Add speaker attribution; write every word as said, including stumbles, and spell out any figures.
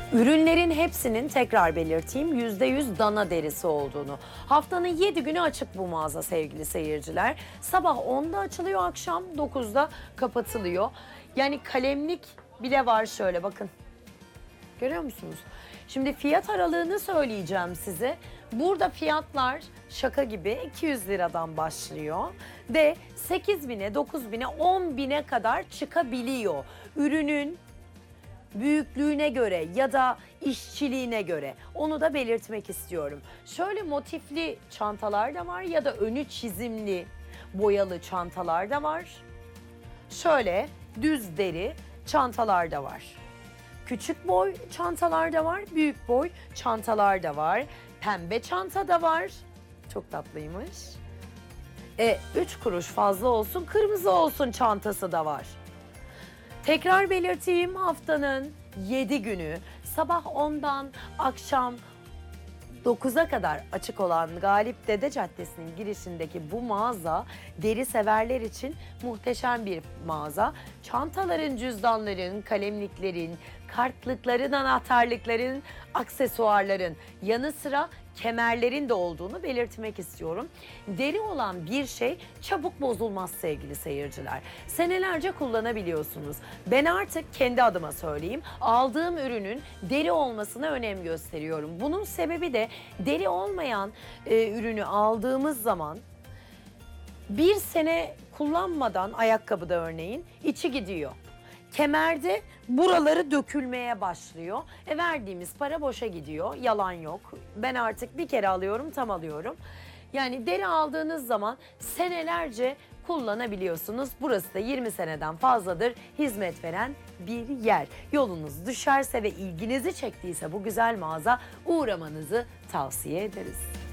Speaker 1: Ürünlerin hepsinin tekrar belirteyim yüzde yüz dana derisi olduğunu. Haftanın yedi günü açık bu mağaza sevgili seyirciler. Sabah onda açılıyor, akşam dokuzda kapatılıyor. Yani kalemlik bile var, şöyle bakın. Görüyor musunuz? Şimdi fiyat aralığını söyleyeceğim size. Burada fiyatlar şaka gibi iki yüz liradan başlıyor ve sekiz bine, dokuz bine, on bine kadar çıkabiliyor. Ürünün büyüklüğüne göre ya da işçiliğine göre, onu da belirtmek istiyorum. Şöyle motifli çantalar da var ya da önü çizimli boyalı çantalar da var. Şöyle düz deri çantalar da var. Küçük boy çantalar da var, büyük boy çantalar da var. Pembe çanta da var. Çok tatlıymış. E, üç kuruş fazla olsun, kırmızı olsun çantası da var. Tekrar belirteyim, haftanın yedi günü sabah ondan akşam dokuza kadar açık olan Galip Dede Caddesi'nin girişindeki bu mağaza deri severler için muhteşem bir mağaza. Çantaların, cüzdanların, kalemliklerin, kartlıkların, anahtarlıkların, aksesuarların yanı sıra kemerlerin de olduğunu belirtmek istiyorum. Deri olan bir şey çabuk bozulmaz sevgili seyirciler. Senelerce kullanabiliyorsunuz. Ben artık kendi adıma söyleyeyim, aldığım ürünün deri olmasına önem gösteriyorum. Bunun sebebi de deri olmayan e, ürünü aldığımız zaman bir sene kullanmadan, ayakkabıda örneğin, içi gidiyor. Kemerde buraları dökülmeye başlıyor. E verdiğimiz para boşa gidiyor. Yalan yok. Ben artık bir kere alıyorum, tam alıyorum. Yani deri aldığınız zaman senelerce kullanabiliyorsunuz. Burası da yirmi seneden fazladır hizmet veren bir yer. Yolunuz düşerse ve ilginizi çektiyse bu güzel mağaza, uğramanızı tavsiye ederiz.